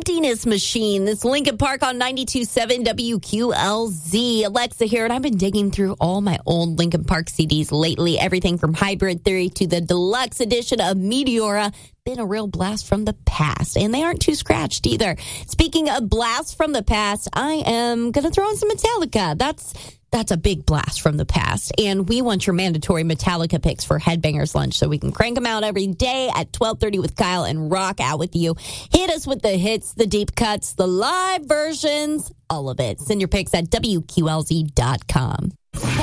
Emptiness Machine. This Linkin Park on 92.7 WQLZ. Alexa here, and I've been digging through all my old Linkin Park CDs lately. Everything from Hybrid Theory to the deluxe edition of Meteora. Been a real blast from the past, and they aren't too scratched either. Speaking of blast from the past, I am going to throw in some Metallica. That's a big blast from the past. And we want your mandatory Metallica picks for Headbangers Lunch so we can crank them out every day at 12:30 with Kyle and rock out with you. Hit us with the hits, the deep cuts, the live versions, all of it. Send your picks at WQLZ.com.